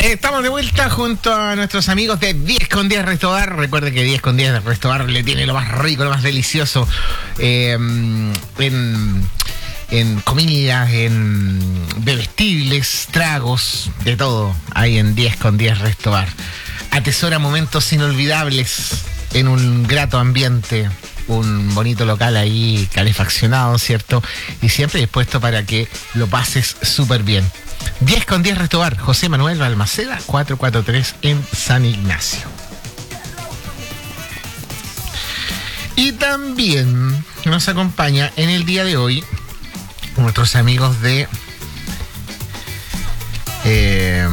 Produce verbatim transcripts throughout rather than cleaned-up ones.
Estamos de vuelta junto a nuestros amigos de diez con diez Resto Bar. Recuerde que diez con diez Resto Bar le tiene lo más rico, lo más delicioso eh, en, en comidas, en bebestibles, tragos, de todo. Hay en diez con diez Resto Bar. Atesora momentos inolvidables en un grato ambiente, un bonito local ahí calefaccionado, ¿cierto? Y siempre dispuesto para que lo pases súper bien. diez con diez Resto Bar, José Manuel Balmaceda, cuatrocientos cuarenta y tres en San Ignacio. Y también nos acompaña en el día de hoy nuestros amigos de eh,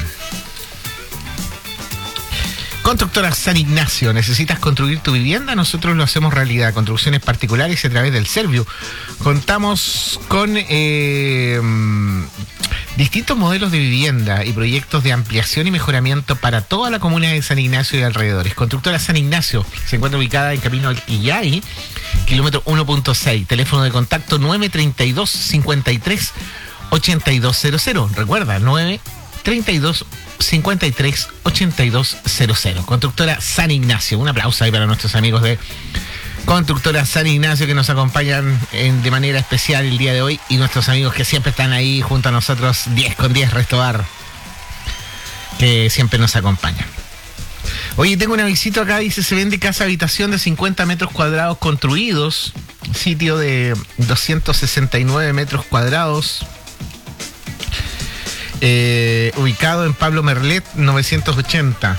Constructora San Ignacio. ¿Necesitas construir tu vivienda? Nosotros lo hacemos realidad. Construcciones particulares a través del Serviu. Contamos con eh, distintos modelos de vivienda y proyectos de ampliación y mejoramiento para toda la comuna de San Ignacio y alrededores. Constructora San Ignacio se encuentra ubicada en Camino al Quillay, kilómetro uno punto seis. Teléfono de contacto nueve treinta y dos, cincuenta y tres, ochenta y dos cero cero. Recuerda, nueve treinta y dos, cincuenta y tres, ochenta y dos cero cero. Constructora San Ignacio. Un aplauso ahí para nuestros amigos de Constructora San Ignacio que nos acompañan en, de manera especial el día de hoy, y nuestros amigos que siempre están ahí junto a nosotros, diez con diez Resto Bar, que siempre nos acompañan. Oye, tengo una visita acá, dice, se vende casa habitación de cincuenta metros cuadrados construidos, sitio de doscientos sesenta y nueve metros cuadrados, eh, ubicado en Pablo Merlet novecientos ochenta.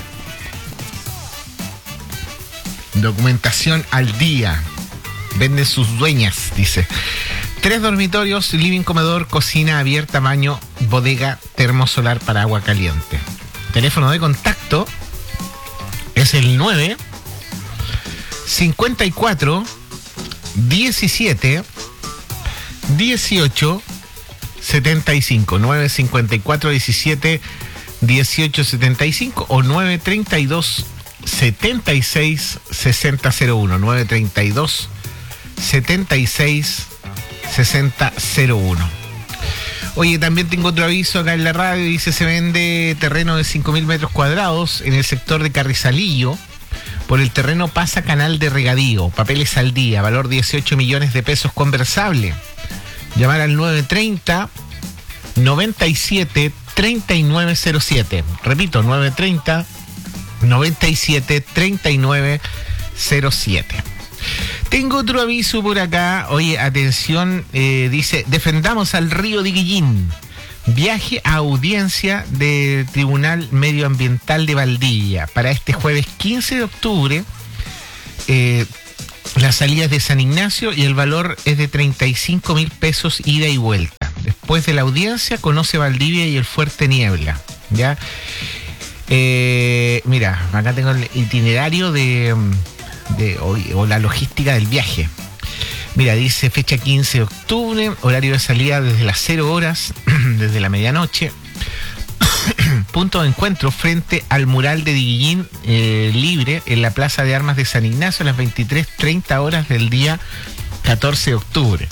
Documentación al día. Venden sus dueñas, dice. Tres dormitorios, living, comedor, cocina abierta, baño, bodega, termosolar para agua caliente. Teléfono de contacto es el nueve cincuenta y cuatro diecisiete dieciocho setenta y cinco. nueve cincuenta y cuatro diecisiete dieciocho setenta y cinco o nueve treinta y dos setenta y seis sesenta cero uno. nueve treinta y dos setenta y seis sesenta cero uno. Oye, también tengo otro aviso acá en la radio. Dice, se vende terreno de cinco mil metros cuadrados en el sector de Carrizalillo. Por el terreno pasa canal de regadío. Papeles al día. Valor dieciocho millones de pesos conversable. Llamar al nueve treinta noventa y siete treinta y nueve cero siete. Repito, nueve treinta noventa y siete treinta y nueve cero siete. Tengo otro aviso por acá. Oye, atención, eh, dice, defendamos al río de Guillín. Viaje a audiencia del Tribunal Medioambiental de Valdivia para este jueves quince de octubre. Eh, las salidas de San Ignacio, y el valor es de treinta y cinco mil pesos ida y vuelta. Después de la audiencia, conoce Valdivia y el Fuerte Niebla, ¿ya? Eh, mira, acá tengo el itinerario de, de o, o la logística del viaje. Mira, dice fecha quince de octubre, horario de salida desde las cero horas, desde la medianoche. Punto de encuentro frente al mural de Diguillín eh, libre en la Plaza de Armas de San Ignacio a las veintitrés treinta horas del día catorce de octubre.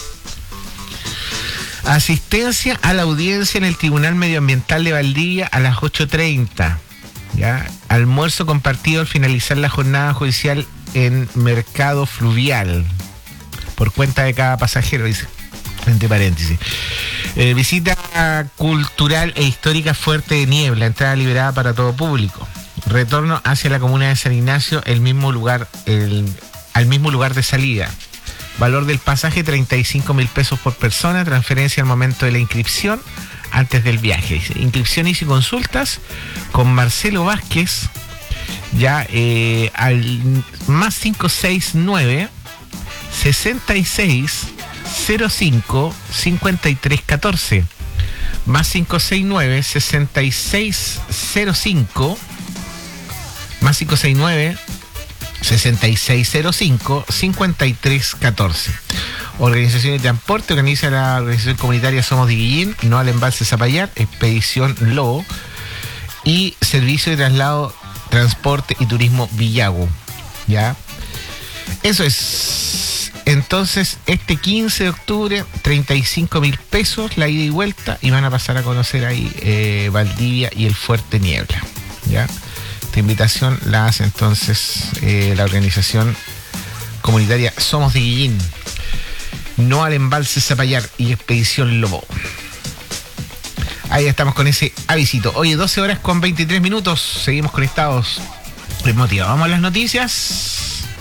Asistencia a la audiencia en el Tribunal Medioambiental de Valdivia a las ocho treinta. ¿Ya? Almuerzo compartido al finalizar la jornada judicial en Mercado Fluvial, por cuenta de cada pasajero, dice, entre paréntesis. Eh, visita cultural e histórica Fuerte de Niebla, entrada liberada para todo público. Retorno hacia la comuna de San Ignacio, el mismo lugar, el, al mismo lugar de salida. Valor del pasaje treinta y cinco mil pesos por persona, transferencia al momento de la inscripción, antes del viaje. Dice, inscripciones y consultas con Marcelo Vázquez, ya eh, al más cinco seis nueve sesenta y seis cero cinco cincuenta y tres catorce, más cinco seis nueve sesenta y seis cero cinco, más cinco seis nueve sesenta y seis cero cinco cincuenta y tres catorce. Organización de transporte, organiza la organización comunitaria Somos Diguillín, no al embalse Zapallar, Expedición Lobo, y servicio de traslado, transporte y turismo Villago. ¿Ya? Eso es. Entre Entonces, este quince de octubre, treinta y cinco mil pesos la ida y vuelta, y van a pasar a conocer ahí eh, Valdivia y el Fuerte Niebla, ¿ya? Esta invitación la hace entonces eh, la organización comunitaria Somos de Guillín, No al Embalse Zapallar y Expedición Lobo. Ahí estamos con ese avisito. Oye, doce horas con veintitrés minutos, seguimos conectados en Motiva. Vamos a las noticias.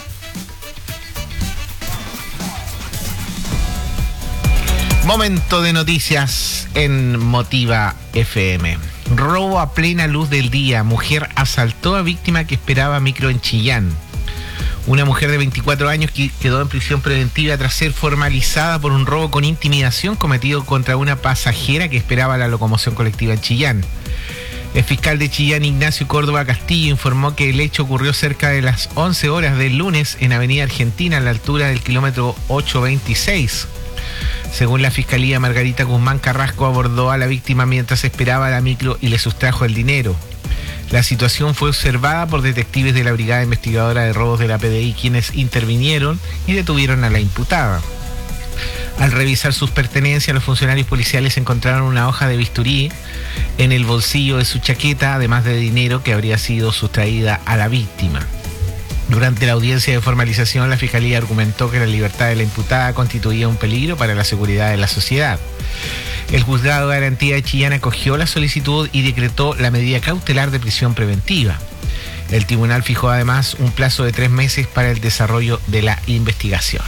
Momento de noticias en Motiva F M. Robo a plena luz del día. Mujer asaltó a víctima que esperaba micro en Chillán. Una mujer de veinticuatro años que quedó en prisión preventiva tras ser formalizada por un robo con intimidación cometido contra una pasajera que esperaba la locomoción colectiva en Chillán. El fiscal de Chillán, Ignacio Córdoba Castillo, informó que el hecho ocurrió cerca de las once horas del lunes en Avenida Argentina, a la altura del kilómetro ochocientos veintiséis. Según la Fiscalía, Margarita Guzmán Carrasco abordó a la víctima mientras esperaba la micro y le sustrajo el dinero. La situación fue observada por detectives de la Brigada Investigadora de Robos de la P D I, quienes intervinieron y detuvieron a la imputada. Al revisar sus pertenencias, los funcionarios policiales encontraron una hoja de bisturí en el bolsillo de su chaqueta, además de dinero que habría sido sustraída a la víctima. Durante la audiencia de formalización, la Fiscalía argumentó que la libertad de la imputada constituía un peligro para la seguridad de la sociedad. El Juzgado de Garantía de Chillán acogió la solicitud y decretó la medida cautelar de prisión preventiva. El tribunal fijó además un plazo de tres meses para el desarrollo de la investigación.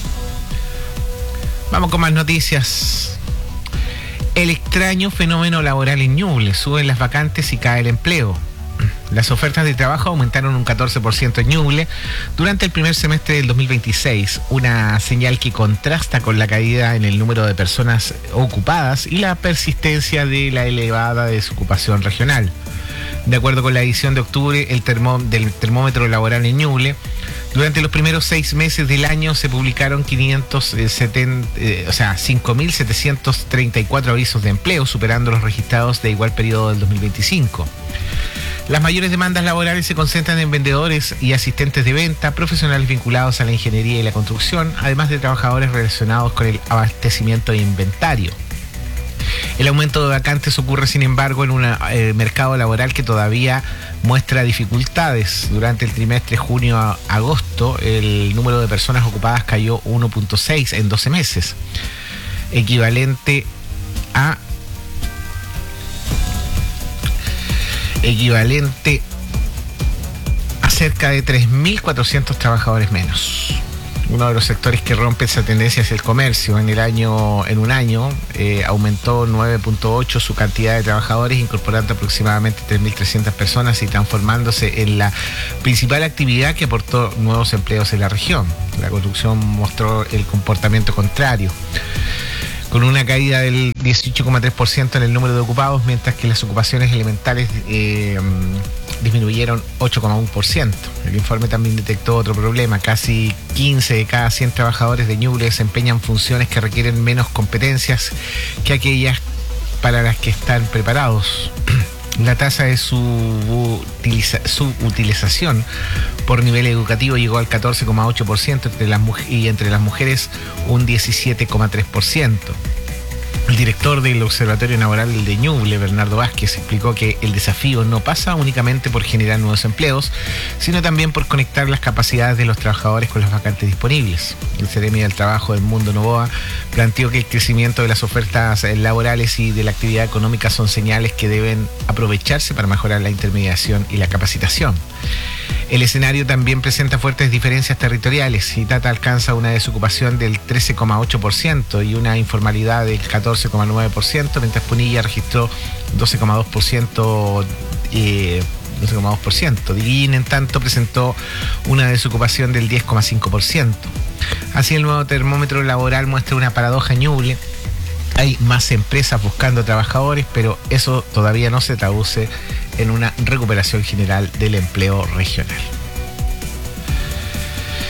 Vamos con más noticias. El extraño fenómeno laboral en Ñuble. Suben las vacantes y cae el empleo. Las ofertas de trabajo aumentaron un catorce por ciento en Ñuble durante el primer semestre del dos mil veintiséis, una señal que contrasta con la caída en el número de personas ocupadas y la persistencia de la elevada desocupación regional. De acuerdo con la edición de octubre el termó, del termómetro laboral en Ñuble, durante los primeros seis meses del año se publicaron quinientos setenta, eh, o sea, cinco mil setecientos treinta y cuatro avisos de empleo, superando los registrados de igual periodo del dos mil veinticinco. Las mayores demandas laborales se concentran en vendedores y asistentes de venta, profesionales vinculados a la ingeniería y la construcción, además de trabajadores relacionados con el abastecimiento de inventario. El aumento de vacantes ocurre, sin embargo, en un eh, mercado laboral que todavía muestra dificultades. Durante el trimestre junio a agosto, el número de personas ocupadas cayó uno punto seis en doce meses, equivalente a equivalente a cerca de tres mil cuatrocientos trabajadores menos. Uno de los sectores que rompe esa tendencia es el comercio. En el año, en un año eh, aumentó nueve punto ocho su cantidad de trabajadores, incorporando aproximadamente tres mil trescientas personas y transformándose en la principal actividad que aportó nuevos empleos en la región. La construcción mostró el comportamiento contrario, con una caída del dieciocho coma tres por ciento en el número de ocupados, mientras que las ocupaciones elementales eh, disminuyeron ocho coma uno por ciento. El informe también detectó otro problema. Casi quince de cada cien trabajadores de Ñuble desempeñan funciones que requieren menos competencias que aquellas para las que están preparados. La tasa de subutiliza, subutilización por nivel educativo llegó al catorce coma ocho por ciento entre las, y entre las mujeres un diecisiete coma tres por ciento. El director del Observatorio Laboral de Ñuble, Bernardo Vázquez, explicó que el desafío no pasa únicamente por generar nuevos empleos, sino también por conectar las capacidades de los trabajadores con las vacantes disponibles. El Ceremi del Trabajo del Mundo Novoa planteó que el crecimiento de las ofertas laborales y de la actividad económica son señales que deben aprovecharse para mejorar la intermediación y la capacitación. El escenario también presenta fuertes diferencias territoriales. Itata alcanza una desocupación del trece coma ocho por ciento y una informalidad del catorce coma nueve por ciento, mientras Punilla registró doce coma dos por ciento. Eh, doce coma dos por ciento. Diguín, en tanto, presentó una desocupación del diez coma cinco por ciento. Así, el nuevo termómetro laboral muestra una paradoja en Ñuble. Hay más empresas buscando trabajadores, pero eso todavía no se traduce en una recuperación general del empleo regional.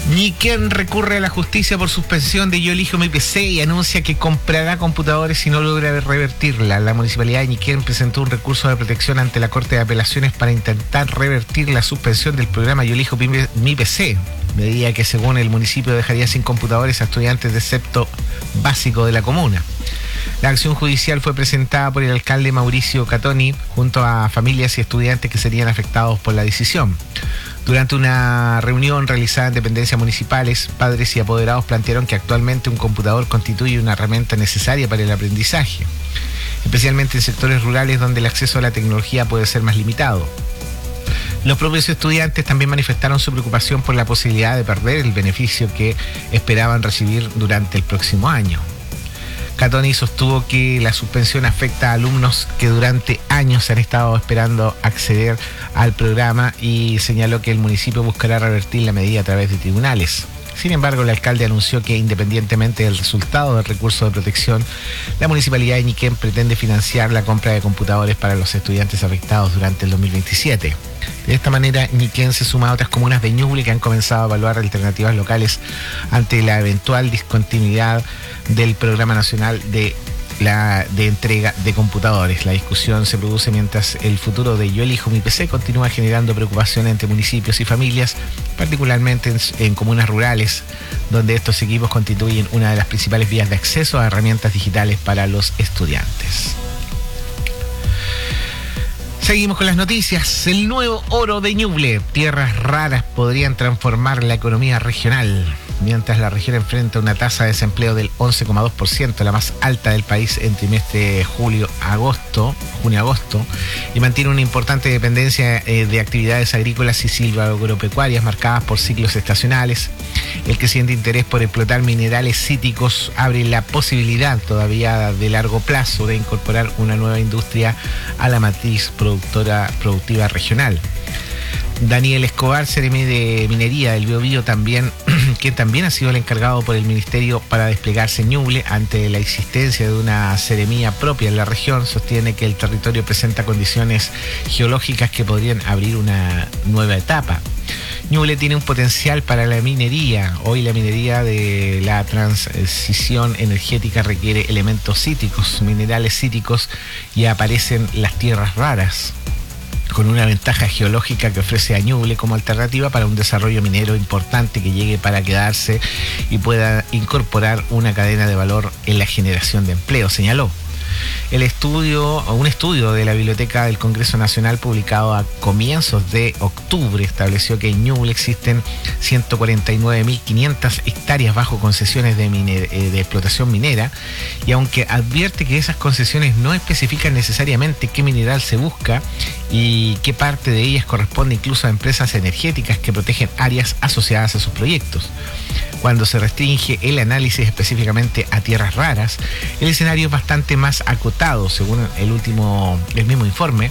Ñiquén recurre a la justicia por suspensión de Yo Elijo Mi P C y anuncia que comprará computadores si no logra revertirla. La municipalidad de Ñiquén presentó un recurso de protección ante la Corte de Apelaciones para intentar revertir la suspensión del programa Yo Elijo Mi P C, medida que según el municipio dejaría sin computadores a estudiantes de sexto básico de la comuna. La acción judicial fue presentada por el alcalde Mauricio Catoni junto a familias y estudiantes que serían afectados por la decisión. Durante una reunión realizada en dependencias municipales, padres y apoderados plantearon que actualmente un computador constituye una herramienta necesaria para el aprendizaje, especialmente en sectores rurales donde el acceso a la tecnología puede ser más limitado. Los propios estudiantes también manifestaron su preocupación por la posibilidad de perder el beneficio que esperaban recibir durante el próximo año. Catoni sostuvo que la suspensión afecta a alumnos que durante años han estado esperando acceder al programa y señaló que el municipio buscará revertir la medida a través de tribunales. Sin embargo, el alcalde anunció que independientemente del resultado del recurso de protección, la municipalidad de Ñiquén pretende financiar la compra de computadores para los estudiantes afectados durante el dos mil veintisiete. De esta manera, Ñiquén se suma a otras comunas de Ñuble que han comenzado a evaluar alternativas locales ante la eventual discontinuidad del Programa Nacional de la de entrega de computadores. La discusión se produce mientras el futuro de Yo Elijo Mi P C continúa generando preocupación entre municipios y familias, particularmente en, en comunas rurales, donde estos equipos constituyen una de las principales vías de acceso a herramientas digitales para los estudiantes. Seguimos con las noticias. El nuevo oro de Ñuble. Tierras raras podrían transformar la economía regional. Mientras la región enfrenta una tasa de desempleo del once coma dos por ciento, la más alta del país en trimestre julio-agosto, junio-agosto, y mantiene una importante dependencia eh, de actividades agrícolas y silvagropecuarias marcadas por ciclos estacionales. El creciente interés por explotar minerales cítricos abre la posibilidad todavía de largo plazo de incorporar una nueva industria a la matriz productora productiva regional. Daniel Escobar, seremi de Minería del Biobío, también, que también ha sido el encargado por el Ministerio para desplegarse en Ñuble ante la existencia de una seremía propia en la región, sostiene que el territorio presenta condiciones geológicas que podrían abrir una nueva etapa. Ñuble tiene un potencial para la minería. Hoy la minería de la transición energética requiere elementos cítricos, minerales cítricos, y aparecen las tierras raras, con una ventaja geológica que ofrece a Ñuble como alternativa para un desarrollo minero importante que llegue para quedarse y pueda incorporar una cadena de valor en la generación de empleo, señaló. El estudio, un estudio de la Biblioteca del Congreso Nacional publicado a comienzos de octubre estableció que en Ñuble existen ciento cuarenta y nueve mil quinientas hectáreas bajo concesiones de, miner, de explotación minera, y aunque advierte que esas concesiones no especifican necesariamente qué mineral se busca y qué parte de ellas corresponde incluso a empresas energéticas que protegen áreas asociadas a sus proyectos. Cuando se restringe el análisis específicamente a tierras raras, el escenario es bastante más acotado. Según el último, el mismo informe,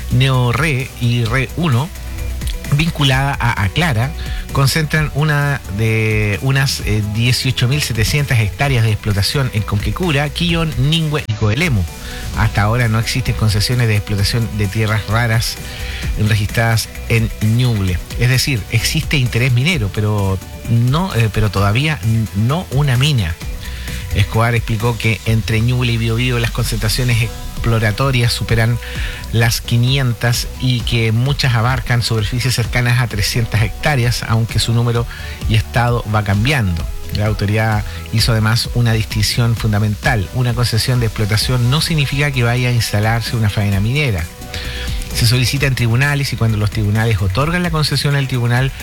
NeoRe y Re uno, vinculada a Aclara, concentran una de unas eh, dieciocho mil setecientas hectáreas de explotación en Conquecura, Quillón, Ningüe y Coelemu. Hasta ahora no existen concesiones de explotación de tierras raras registradas en Ñuble. Es decir, existe interés minero, pero no, eh, pero todavía no una mina. Escobar explicó que entre Ñuble y Biobío las concentraciones exploratorias superan las quinientas y que muchas abarcan superficies cercanas a trescientas hectáreas, aunque su número y estado va cambiando. La autoridad hizo además una distinción fundamental. Una concesión de explotación no significa que vaya a instalarse una faena minera. Se solicita en tribunales y cuando los tribunales otorgan la concesión, el tribunal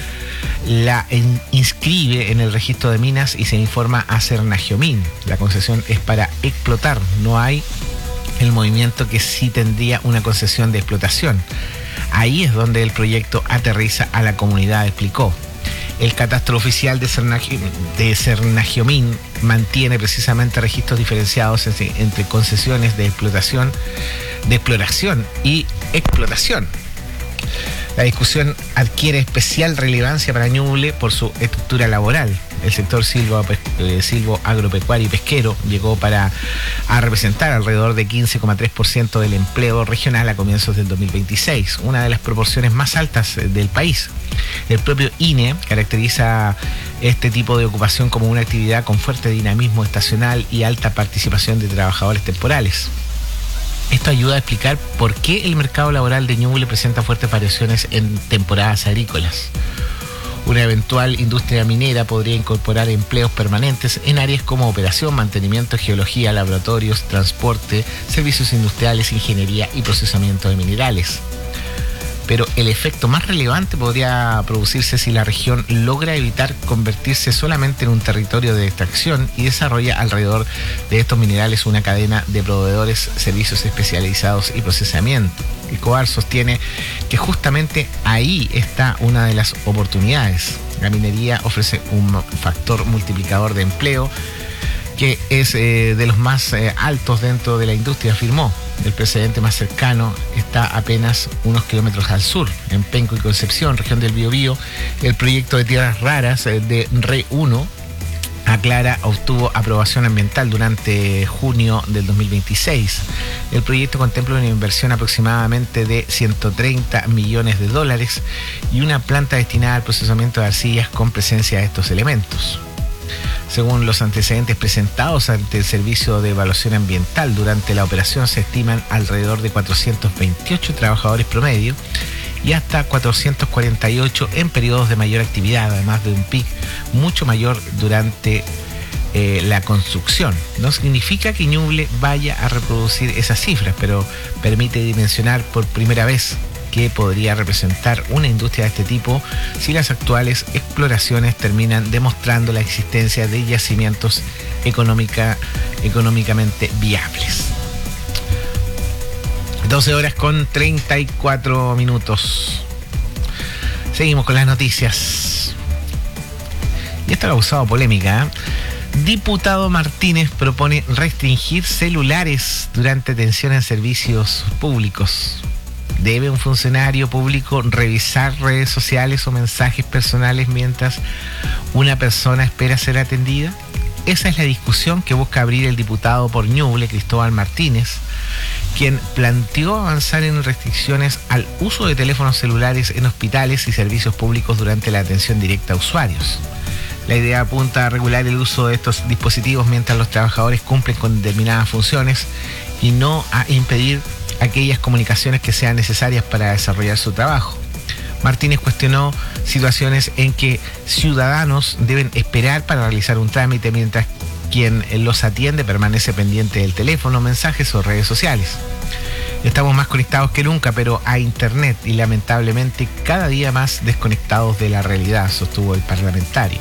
la inscribe en el registro de minas y se informa a Cernagiomin. La concesión es para explotar, no hay el movimiento que sí tendría una concesión de explotación. Ahí es donde el proyecto aterriza a la comunidad, explicó. El catastro oficial de, Cernagi, de Cernagiomin mantiene precisamente registros diferenciados entre concesiones de explotación, de exploración y explotación. La discusión adquiere especial relevancia para Ñuble por su estructura laboral. El sector silvo, eh, silvo agropecuario y pesquero llegó para a representar alrededor de quince coma tres por ciento del empleo regional a comienzos del dos mil veintiséis, una de las proporciones más altas del país. El propio I N E caracteriza este tipo de ocupación como una actividad con fuerte dinamismo estacional y alta participación de trabajadores temporales. Esto ayuda a explicar por qué el mercado laboral de Ñuble presenta fuertes variaciones en temporadas agrícolas. Una eventual industria minera podría incorporar empleos permanentes en áreas como operación, mantenimiento, geología, laboratorios, transporte, servicios industriales, ingeniería y procesamiento de minerales. Pero el efecto más relevante podría producirse si la región logra evitar convertirse solamente en un territorio de extracción y desarrolla alrededor de estos minerales una cadena de proveedores, servicios especializados y procesamiento. Escobar sostiene que justamente ahí está una de las oportunidades. La minería ofrece un factor multiplicador de empleo que es eh, de los más eh, altos dentro de la industria, afirmó. El precedente más cercano está apenas unos kilómetros al sur, en Penco y Concepción, región del Biobío. El proyecto de tierras raras eh, de R E uno, aclara, obtuvo aprobación ambiental durante junio del dos mil veintiséis. El proyecto contempla una inversión aproximadamente de ciento treinta millones de dólares y una planta destinada al procesamiento de arcillas con presencia de estos elementos. Según los antecedentes presentados ante el Servicio de Evaluación Ambiental, durante la operación se estiman alrededor de cuatrocientos veintiocho trabajadores promedio y hasta cuatrocientos cuarenta y ocho en periodos de mayor actividad, además de un pic mucho mayor durante eh, la construcción. No significa que Ñuble vaya a reproducir esas cifras, pero permite dimensionar por primera vez que podría representar una industria de este tipo si las actuales exploraciones terminan demostrando la existencia de yacimientos económica, económicamente viables. doce horas con treinta y cuatro minutos. Seguimos con las noticias. Y esto ha causado polémica, ¿eh? Diputado Martínez propone restringir celulares durante atención en servicios públicos. ¿Debe un funcionario público revisar redes sociales o mensajes personales mientras una persona espera ser atendida? Esa es la discusión que busca abrir el diputado por Ñuble, Cristóbal Martínez, quien planteó avanzar en restricciones al uso de teléfonos celulares en hospitales y servicios públicos durante la atención directa a usuarios. La idea apunta a regular el uso de estos dispositivos mientras los trabajadores cumplen con determinadas funciones y no a impedir aquellas comunicaciones que sean necesarias para desarrollar su trabajo. Martínez cuestionó situaciones en que ciudadanos deben esperar para realizar un trámite mientras quien los atiende permanece pendiente del teléfono, mensajes o redes sociales. Estamos más conectados que nunca, pero a internet y lamentablemente cada día más desconectados de la realidad, sostuvo el parlamentario.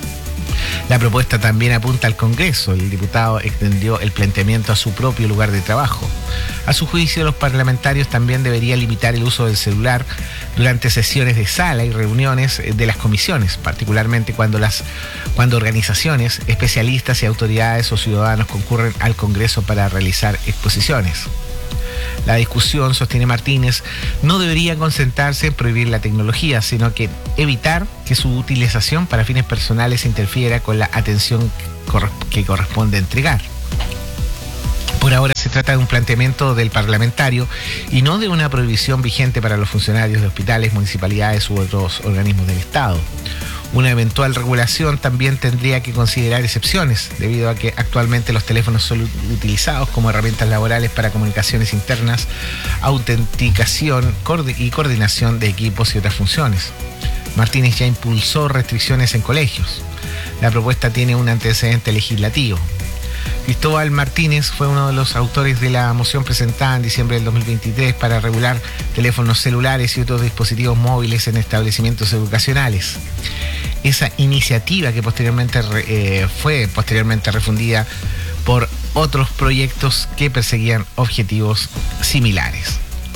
La propuesta también apunta al Congreso. El diputado extendió el planteamiento a su propio lugar de trabajo. A su juicio, los parlamentarios también deberían limitar el uso del celular durante sesiones de sala y reuniones de las comisiones, particularmente cuando las cuando organizaciones, especialistas y autoridades o ciudadanos concurren al Congreso para realizar exposiciones. La discusión, sostiene Martínez, no debería concentrarse en prohibir la tecnología, sino que evitar que su utilización para fines personales interfiera con la atención que corresponde entregar. Por ahora se trata de un planteamiento del parlamentario y no de una prohibición vigente para los funcionarios de hospitales, municipalidades u otros organismos del Estado. Una eventual regulación también tendría que considerar excepciones, debido a que actualmente los teléfonos son utilizados como herramientas laborales para comunicaciones internas, autenticación y coordinación de equipos y otras funciones. Martínez ya impulsó restricciones en colegios. La propuesta tiene un antecedente legislativo. Cristóbal Martínez fue uno de los autores de la moción presentada en diciembre del dos mil veintitrés para regular teléfonos celulares y otros dispositivos móviles en establecimientos educacionales. Esa iniciativa que posteriormente eh, fue posteriormente refundida por otros proyectos que perseguían objetivos similares.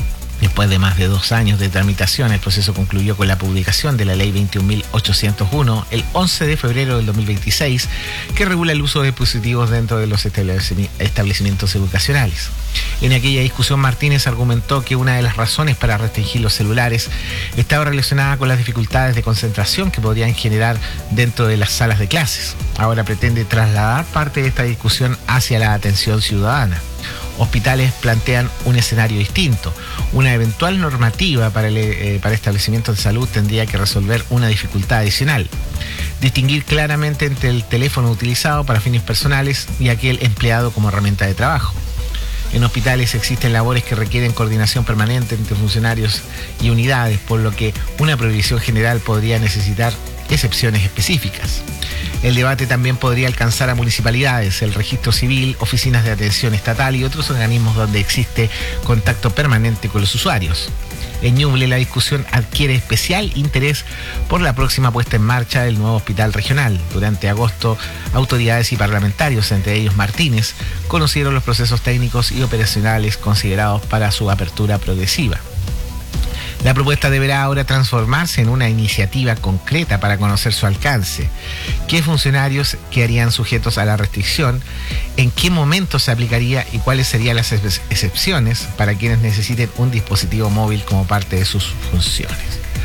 Después de más de dos años de tramitación, el proceso concluyó con la publicación de la Ley veintiún mil ochocientos uno el once de febrero del dos mil veintiséis, que regula el uso de dispositivos dentro de los establecimientos educacionales. En aquella discusión, Martínez argumentó que una de las razones para restringir los celulares estaba relacionada con las dificultades de concentración que podrían generar dentro de las salas de clases. Ahora pretende trasladar parte de esta discusión hacia la atención ciudadana. Hospitales plantean un escenario distinto. Una eventual normativa para, el, eh, para establecimientos de salud tendría que resolver una dificultad adicional: distinguir claramente entre el teléfono utilizado para fines personales y aquel empleado como herramienta de trabajo. En hospitales existen labores que requieren coordinación permanente entre funcionarios y unidades, por lo que una prohibición general podría necesitar excepciones específicas. El debate también podría alcanzar a municipalidades, el registro civil, oficinas de atención estatal y otros organismos donde existe contacto permanente con los usuarios. En Ñuble, la discusión adquiere especial interés por la próxima puesta en marcha del nuevo hospital regional. Durante agosto, autoridades y parlamentarios, entre ellos Martínez, conocieron los procesos técnicos y operacionales considerados para su apertura progresiva. La propuesta deberá ahora transformarse en una iniciativa concreta para conocer su alcance, qué funcionarios quedarían sujetos a la restricción, en qué momento se aplicaría y cuáles serían las excepciones para quienes necesiten un dispositivo móvil como parte de sus funciones.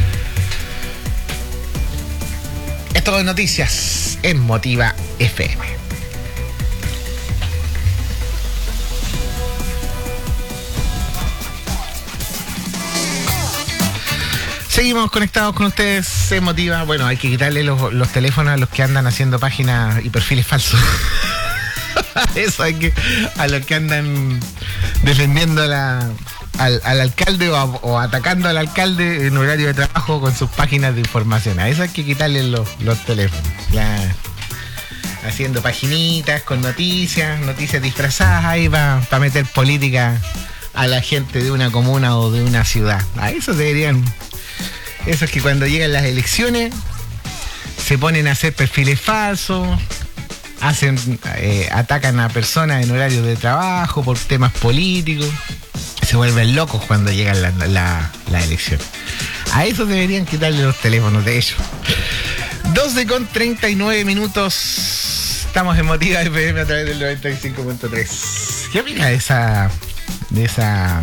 Esto es Noticias en Motiva F M. Seguimos conectados con ustedes, se motiva. Bueno, hay que quitarle los, los teléfonos a los que andan haciendo páginas y perfiles falsos. Eso hay que, a los que andan defendiendo la, al, al alcalde o, o atacando al alcalde en horario de trabajo con sus páginas de información. A eso hay que quitarle los, los teléfonos. La, haciendo paginitas con noticias, noticias disfrazadas ahí para pa meter política a la gente de una comuna o de una ciudad. A eso deberían... Eso es que cuando llegan las elecciones se ponen a hacer perfiles falsos, hacen, eh, atacan a personas en horario de trabajo por temas políticos, se vuelven locos cuando llegan las la, la elecciones. A eso deberían quitarle los teléfonos de ellos. doce con treinta y nueve minutos. Estamos en Motiva F M a través del noventa y cinco punto tres. ¿Qué opina de esa... de esa...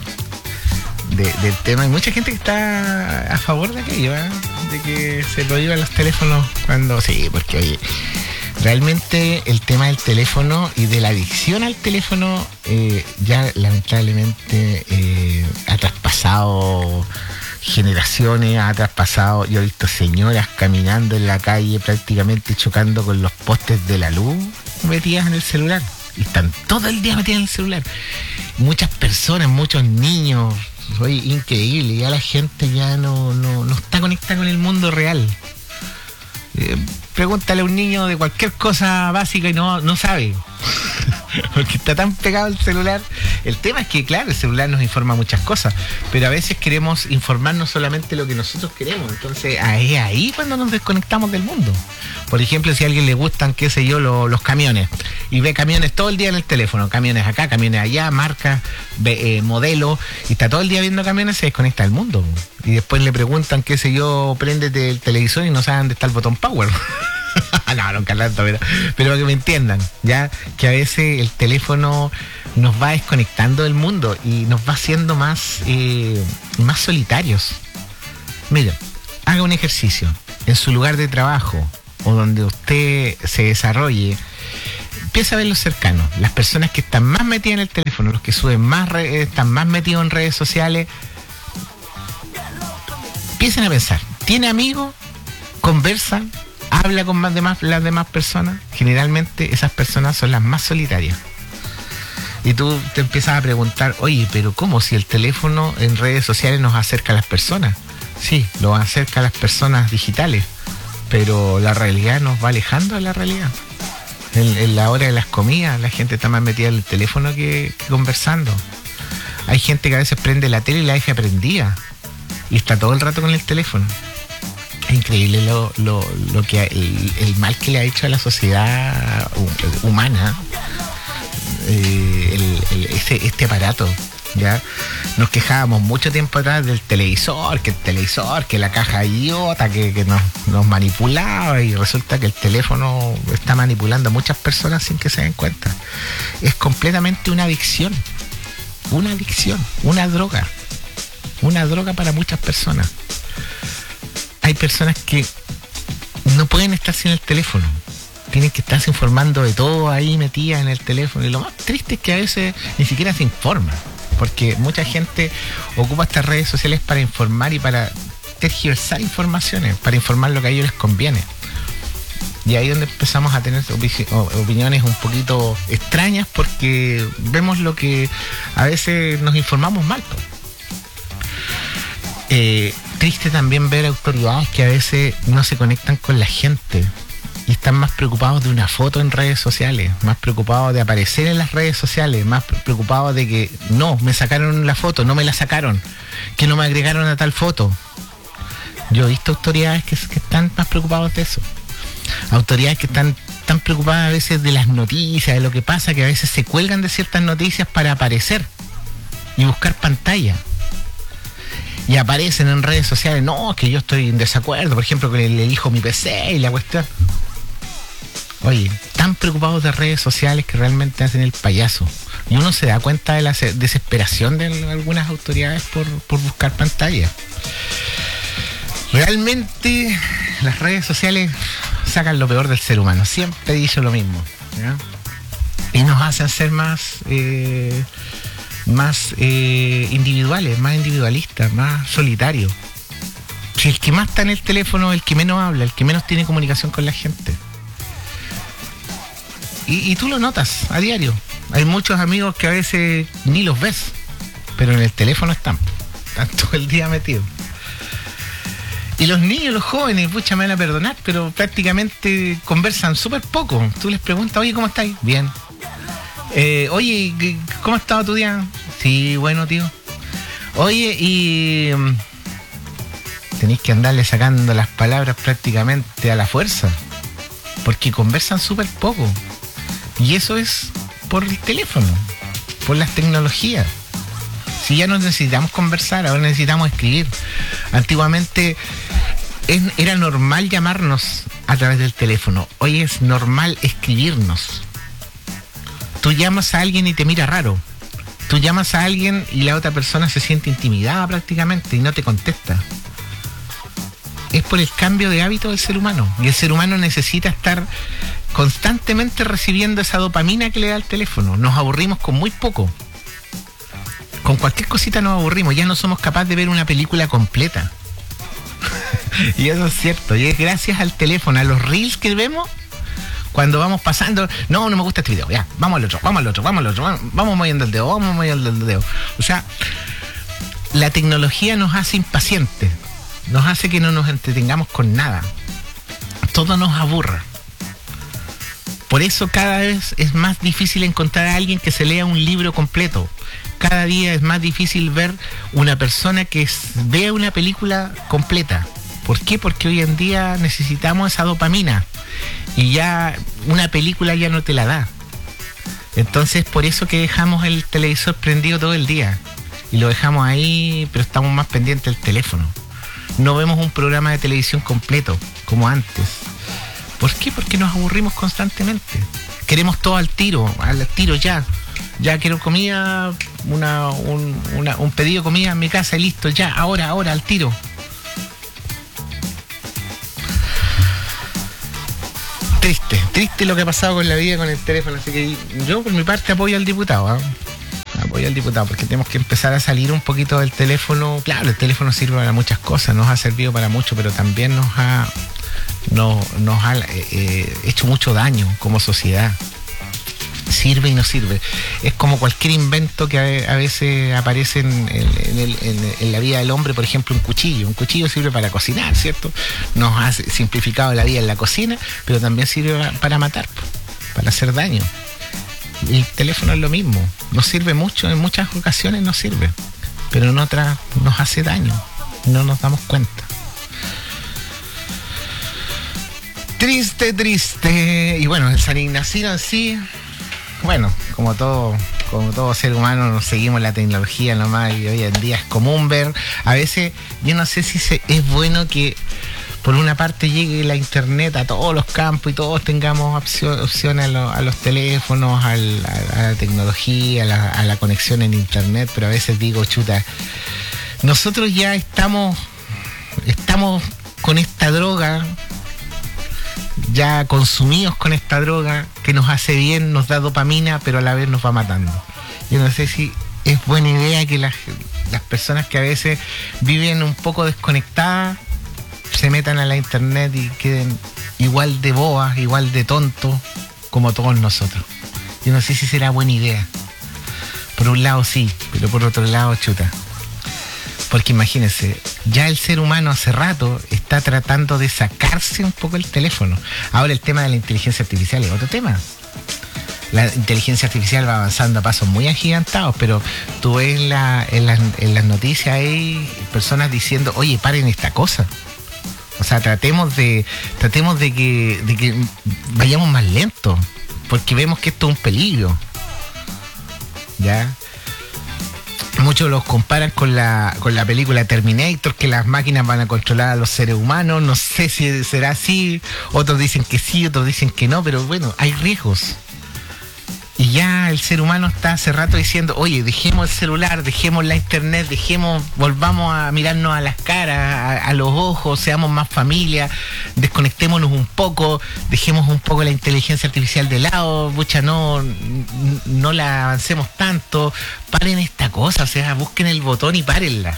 De, del tema? Hay mucha gente que está a favor de aquello, ¿eh? De que se prohíban los teléfonos cuando... Sí, porque oye, realmente el tema del teléfono y de la adicción al teléfono eh, ya lamentablemente eh, ha traspasado generaciones, ha traspasado... Yo he visto señoras caminando en la calle prácticamente chocando con los postes de la luz metidas en el celular, y están todo el día metidas en el celular. Muchas personas, muchos niños... Oye, increíble, ya la gente ya no, no, no está conectada con el mundo real. Eh, pregúntale a un niño de cualquier cosa básica y no, no sabe. Porque está tan pegado al celular. El tema es que, claro, el celular nos informa muchas cosas, pero a veces queremos informarnos solamente lo que nosotros queremos. Entonces, es ahí cuando nos desconectamos del mundo. Por ejemplo, si a alguien le gustan, qué sé yo, lo, los camiones, y ve camiones todo el día en el teléfono, camiones acá, camiones allá, marcas, ve, eh, modelo, y está todo el día viendo camiones, se desconecta del mundo. Y después le preguntan, qué sé yo, préndete el televisor y no saben dónde está el botón power. no, no, Carlanto, pero, pero para que me entiendan, ya que a veces el teléfono nos va desconectando del mundo y nos va haciendo más, eh, más solitarios. Mira, haga un ejercicio en su lugar de trabajo o donde usted se desarrolle. Empieza a ver los cercanos, las personas que están más metidas en el teléfono, los que suben más, re, están más metidos en redes sociales. Empiecen a pensar, ¿tiene amigos? ¿Conversan? ¿Habla con más demás, las demás personas? Generalmente esas personas son las más solitarias. Y tú te empiezas a preguntar, oye, pero ¿cómo? Si el teléfono en redes sociales nos acerca a las personas. Sí, lo acerca a las personas digitales, pero la realidad nos va alejando de la realidad. En, en la hora de las comidas, la gente está más metida en el teléfono que, que conversando. Hay gente que a veces prende la tele y la deja prendida y está todo el rato con el teléfono. Es increíble lo, lo, lo que el, el mal que le ha hecho a la sociedad humana eh, el, el, este, este aparato. ¿ya? Nos quejábamos mucho tiempo atrás del televisor, que el televisor, que la caja idiota, que, que nos, nos manipulaba, y resulta que el teléfono está manipulando a muchas personas sin que se den cuenta. Es completamente una adicción, una adicción, una droga, una droga para muchas personas. Hay personas que no pueden estar sin el teléfono. Tienen que estarse informando de todo ahí metidas en el teléfono. Y lo más triste es que a veces ni siquiera se informa. Porque mucha gente ocupa estas redes sociales para informar y para tergiversar informaciones, para informar lo que a ellos les conviene. Y ahí es donde empezamos a tener opiniones un poquito extrañas, porque vemos lo que a veces nos informamos mal. Eh, triste también ver autoridades que a veces no se conectan con la gente y están más preocupados de una foto en redes sociales, más preocupados de aparecer en las redes sociales, más preocupados de que no, me sacaron la foto, no me la sacaron, que no me agregaron a tal foto. Yo he visto autoridades que, que están más preocupados de eso. Autoridades que están tan preocupadas a veces de las noticias, de lo que pasa, que a veces se cuelgan de ciertas noticias para aparecer y buscar pantalla. Y aparecen en redes sociales, no, que yo estoy en desacuerdo, por ejemplo, que le elijo mi P C y la cuestión. Oye, tan preocupados de redes sociales que realmente hacen el payaso. Y uno se da cuenta de la desesperación de algunas autoridades por, por buscar pantalla. Realmente las redes sociales sacan lo peor del ser humano. Siempre he dicho lo mismo, ¿ya? Y nos hacen ser más... Eh, más eh, individuales, más individualistas, más solitarios. Si el que más está en el teléfono, el que menos habla, el que menos tiene comunicación con la gente. Y, y tú lo notas a diario. Hay muchos amigos que a veces ni los ves, pero en el teléfono están, están todo el día metidos. Y los niños, los jóvenes, pucha, me van a perdonar, pero prácticamente conversan súper poco. Tú les preguntas, oye, ¿cómo estáis? Bien. Eh, oye, ¿cómo ha estado tu día? Sí, bueno, tío. Oye, y um, tenéis que andarle sacando las palabras prácticamente a la fuerza, porque conversan súper poco. Y eso es por el teléfono, por las tecnologías. Si ya no necesitamos conversar, ahora necesitamos escribir. Antiguamente es, era normal llamarnos a través del teléfono. Hoy es normal escribirnos. Tú llamas a alguien y te mira raro. Tú llamas a alguien y la otra persona se siente intimidada prácticamente y no te contesta. Es por el cambio de hábito del ser humano. Y el ser humano necesita estar constantemente recibiendo esa dopamina que le da el teléfono. Nos aburrimos con muy poco. Con cualquier cosita nos aburrimos. Ya no somos capaces de ver una película completa. Y eso es cierto. Y es gracias al teléfono, a los reels que vemos. Cuando vamos pasando, no, no me gusta este video, ya, vamos al otro, vamos al otro, vamos al otro, vamos, vamos moviendo el dedo, vamos moviendo el dedo. O sea, la tecnología nos hace impacientes, nos hace que no nos entretengamos con nada. Todo nos aburre. Por eso cada vez es más difícil encontrar a alguien que se lea un libro completo. Cada día es más difícil ver una persona que vea una película completa. ¿Por qué? Porque hoy en día necesitamos esa dopamina. Y ya una película ya no te la da. Entonces por eso que dejamos el televisor prendido todo el día. Y lo dejamos ahí, pero estamos más pendientes del teléfono. No vemos un programa de televisión completo, como antes. ¿Por qué? Porque nos aburrimos constantemente. Queremos todo al tiro, al tiro ya. Ya quiero comida, una, un, una, un pedido de comida en mi casa y listo, ya, ahora, ahora, al tiro. Triste, triste lo que ha pasado con la vida, con el teléfono. Así que yo por mi parte apoyo al diputado, ¿eh? Apoyo al diputado, porque tenemos que empezar a salir un poquito del teléfono. Claro, el teléfono sirve para muchas cosas, nos ha servido para mucho, pero también nos ha, nos, nos ha eh, hecho mucho daño como sociedad. Sirve y no sirve. Es como cualquier invento que a, a veces aparece en, en, en, en, en la vida del hombre. Por ejemplo, un cuchillo. Un cuchillo sirve para cocinar, ¿cierto? Nos ha simplificado la vida en la cocina, pero también sirve para matar, para hacer daño. El teléfono es lo mismo. Nos sirve mucho, en muchas ocasiones nos sirve, pero en otras nos hace daño y no nos damos cuenta. Triste, triste. Y bueno, el San Ignacio en sí, bueno, como todo como todo ser humano, nos seguimos la tecnología nomás y hoy en día es común ver, a veces, yo no sé si se, es bueno que por una parte llegue la internet a todos los campos y todos tengamos opción, opciones a, lo, a los teléfonos, al, a, a la tecnología, a la, a la conexión en internet, pero a veces digo, chuta, nosotros ya estamos, estamos con esta droga, ya consumidos con esta droga que nos hace bien, nos da dopamina, pero a la vez nos va matando. Yo no sé si es buena idea que las, las personas que a veces viven un poco desconectadas se metan a la internet y queden igual de boas, igual de tontos como todos nosotros. Yo no sé si será buena idea. Por un lado sí, pero por otro lado chuta. Porque imagínense, ya el ser humano hace rato está tratando de sacarse un poco el teléfono. Ahora el tema de la inteligencia artificial es otro tema. La inteligencia artificial va avanzando a pasos muy agigantados, pero tú ves la, en, las, en las noticias hay personas diciendo, oye, paren esta cosa. O sea, tratemos de tratemos de que, de que vayamos más lento, porque vemos que esto es un peligro. ¿Ya? Muchos los comparan con la con la película Terminator, que las máquinas van a controlar a los seres humanos. No sé si será así. Otros dicen que sí, otros dicen que no, pero bueno, hay riesgos. Y ya el ser humano está hace rato diciendo, oye, dejemos el celular, dejemos la internet, dejemos, volvamos a mirarnos a las caras, a, a los ojos, seamos más familia, desconectémonos un poco, dejemos un poco la inteligencia artificial de lado, pucha, no, no la avancemos tanto, paren esta cosa, o sea, busquen el botón y párenla.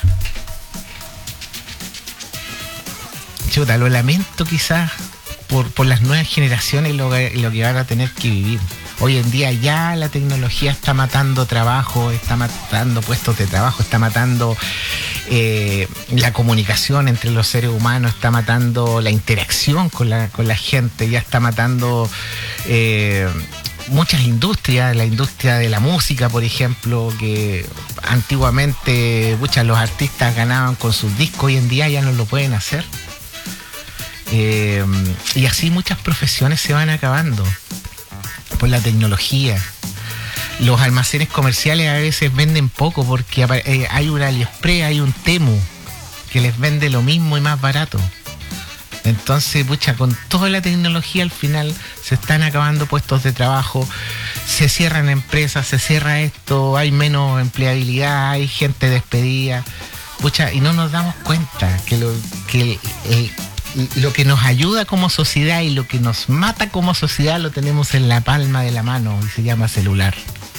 Chuta, lo lamento quizás por, por las nuevas generaciones lo, lo que van a tener que vivir. Hoy en día ya la tecnología está matando trabajo, está matando puestos de trabajo, está matando eh, la comunicación entre los seres humanos, está matando la interacción con la, con la gente, ya está matando eh, muchas industrias, la industria de la música, por ejemplo, que antiguamente muchos los artistas ganaban con sus discos, hoy en día ya no lo pueden hacer. Eh, y así muchas profesiones se van acabando por la tecnología. Los almacenes comerciales a veces venden poco porque hay un AliExpress, hay un Temu que les vende lo mismo y más barato. Entonces, pucha, con toda la tecnología al final se están acabando puestos de trabajo, se cierran empresas, se cierra esto, hay menos empleabilidad, hay gente despedida, pucha, y no nos damos cuenta que lo que el, lo que nos ayuda como sociedad y lo que nos mata como sociedad lo tenemos en la palma de la mano y se llama celular.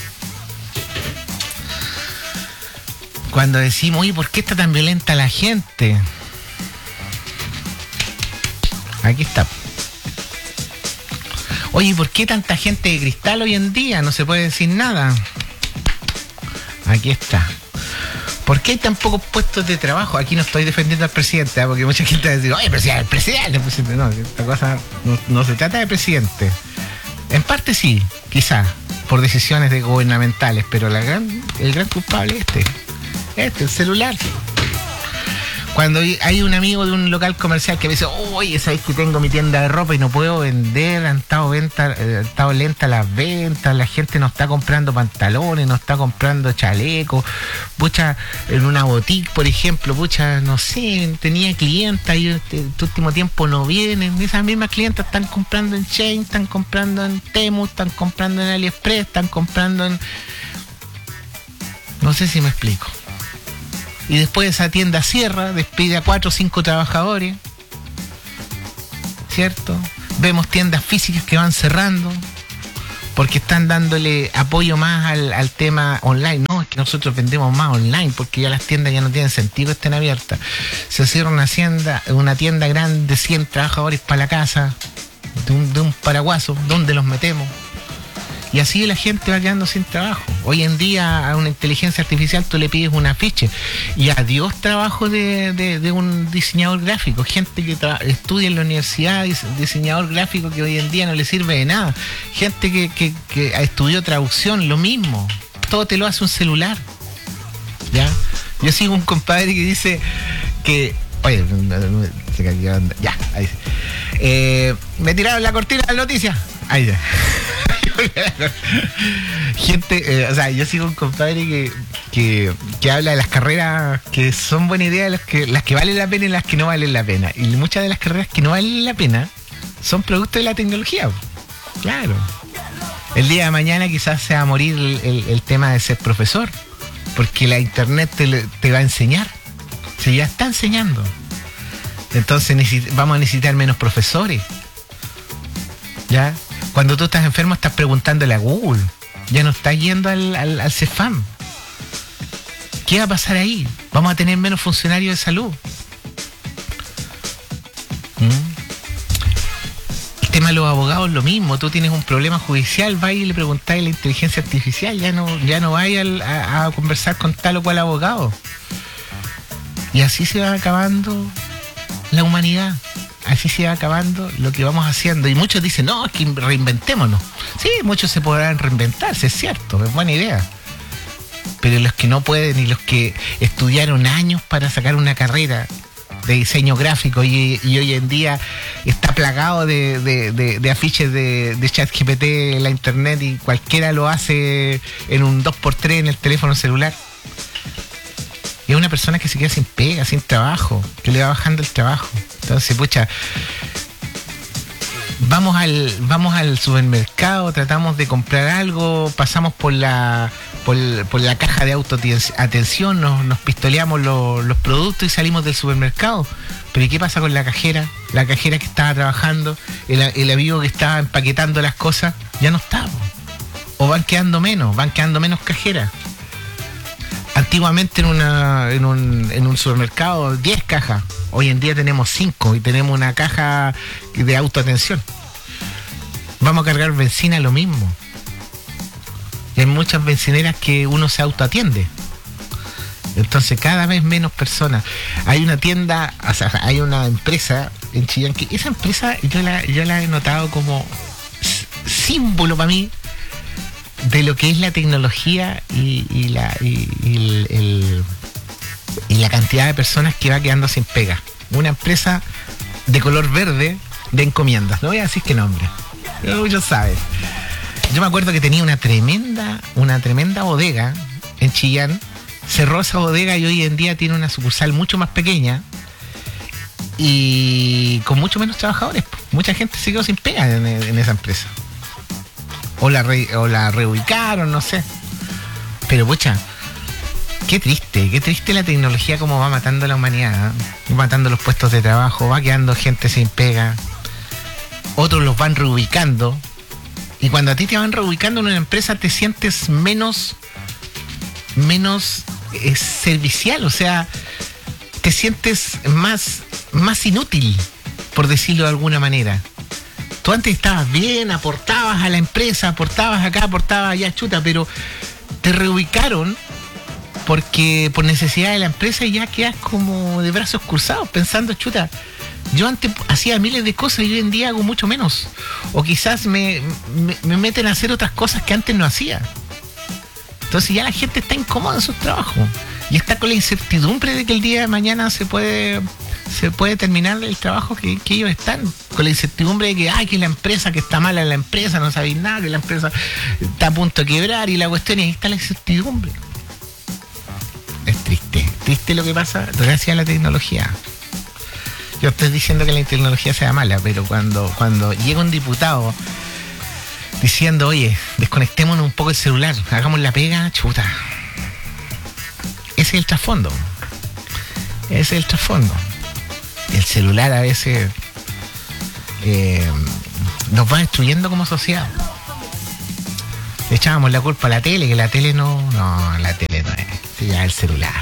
Cuando decimos, oye, ¿por qué está tan violenta la gente? Aquí está. Oye, ¿por qué tanta gente de cristal hoy en día? No se puede decir nada. Aquí está. ¿Por qué hay tan pocos puestos de trabajo? Aquí no estoy defendiendo al presidente, ¿eh? Porque mucha gente va a decir, oye, presidente, el presidente, el presidente. No, esta cosa no, no se trata de presidente. En parte sí, quizás, por decisiones de gubernamentales, pero la gran, el gran culpable es este. Este, el celular. Cuando hay un amigo de un local comercial que me dice, oye, ¿sabes que tengo mi tienda de ropa y no puedo vender? Han estado, venta, eh, han estado lentas las ventas, la gente no está comprando pantalones, no está comprando chalecos. Pucha, en una boutique, por ejemplo, pucha, no sé, tenía clientas y este, este último tiempo no vienen. Esas mismas clientas están comprando en Shein, están comprando en Temu, están comprando en AliExpress, están comprando en... No sé si me explico. Y después esa tienda cierra, despide a cuatro o cinco trabajadores, ¿cierto? Vemos tiendas físicas que van cerrando porque están dándole apoyo más al, al tema online. No, es que nosotros vendemos más online porque ya las tiendas ya no tienen sentido que estén abiertas. Se cierra una tienda, una tienda grande, cien trabajadores para la casa, de un, de un paraguaso, ¿dónde los metemos? Y así la gente va quedando sin trabajo. Hoy en día a una inteligencia artificial tú le pides un afiche y adiós trabajo de, de, de un diseñador gráfico. Gente que tra- estudia en la universidad, diseñador gráfico que hoy en día no le sirve de nada. Gente que, que, que estudió traducción, lo mismo. Todo te lo hace un celular. ¿Ya? Yo sigo un compadre que dice que... Oye, ya, ahí. Eh, me tiraron la cortina de la noticia. Ahí ya. Gente, eh, o sea, yo sigo un compadre que, que, que habla de las carreras que son buena idea, las que, las que valen la pena y las que no valen la pena. Y muchas de las carreras que no valen la pena son producto de la tecnología. Claro. El día de mañana quizás se va a morir el, el, el tema de ser profesor, porque la internet te, te va a enseñar. Se ya está enseñando. Entonces necesit- vamos a necesitar menos profesores. ¿Ya? Cuando tú estás enfermo estás preguntándole a Google. Ya no estás yendo al, al, al Cefam. ¿Qué va a pasar ahí? Vamos a tener menos funcionarios de salud. ¿Mm? El tema de los abogados es lo mismo. Tú tienes un problema judicial, vas y le preguntás a la inteligencia artificial. Ya no, ya no vas a, a conversar con tal o cual abogado. Y así se va acabando la humanidad. Así se va acabando lo que vamos haciendo. Y muchos dicen, no, es que reinventémonos. Sí, muchos se podrán reinventarse, es cierto, es buena idea. Pero los que no pueden y los que estudiaron años para sacar una carrera de diseño gráfico y, y hoy en día está plagado de, de, de, de afiches de, de ChatGPT en la internet y cualquiera lo hace en un dos por tres en el teléfono celular. Y es una persona que se queda sin pega, sin trabajo, que le va bajando el trabajo. Entonces, pucha, vamos al, vamos al supermercado, tratamos de comprar algo, pasamos por la, por, por la caja de autoatención, nos, nos pistoleamos los, los productos y salimos del supermercado. Pero ¿y qué pasa con la cajera? La cajera que estaba trabajando, el, el amigo que estaba empaquetando las cosas, ya no está. O van quedando menos, van quedando menos cajeras. Antiguamente en una en un, en un supermercado diez cajas, hoy en día tenemos cinco y tenemos una caja de autoatención. Vamos a cargar benzina, lo mismo. Y hay muchas bencineras que uno se autoatiende. Entonces cada vez menos personas. Hay una tienda, o sea, hay una empresa en Chillán que esa empresa yo la, yo la he notado como símbolo para mí de lo que es la tecnología y, y, la, y, y, el, el, y la cantidad de personas que va quedando sin pega. Una empresa de color verde de encomiendas. No voy a decir qué nombre. Muchos saben. Yo me acuerdo que tenía una tremenda, una tremenda bodega en Chillán. Cerró esa bodega y hoy en día tiene una sucursal mucho más pequeña y con mucho menos trabajadores. Mucha gente se quedó sin pega en, en esa empresa. O la, re, o la reubicaron, no sé. Pero, pucha, qué triste, qué triste la tecnología como va matando a la humanidad, ¿eh? Va matando los puestos de trabajo, va quedando gente sin pega. Otros los van reubicando. Y cuando a ti te van reubicando en una empresa te sientes menos, menos eh, servicial, o sea, te sientes más, más inútil, por decirlo de alguna manera. Tú antes estabas bien, aportabas a la empresa, aportabas acá, aportabas allá, chuta, pero te reubicaron porque por necesidad de la empresa y ya quedas como de brazos cruzados pensando, chuta, yo antes hacía miles de cosas y hoy en día hago mucho menos. O quizás me, me, me meten a hacer otras cosas que antes no hacía. Entonces ya la gente está incómoda en su trabajo y está con la incertidumbre de que el día de mañana se puede... se puede terminar el trabajo que, que ellos están, con la incertidumbre de que, ay, que la empresa, que está mala la empresa, no sabéis nada, que la empresa está a punto de quebrar y la cuestión, y ahí está la incertidumbre. Es triste, triste lo que pasa gracias a la tecnología. Yo estoy diciendo que la tecnología sea mala, pero cuando, cuando llega un diputado diciendo, oye, desconectémonos un poco el celular, hagamos la pega, chuta. Ese es el trasfondo. Ese es el trasfondo. El celular a veces eh, nos va destruyendo como sociedad. Le echábamos la culpa a la tele, que la tele no, no, la tele no es, sí, ya el celular.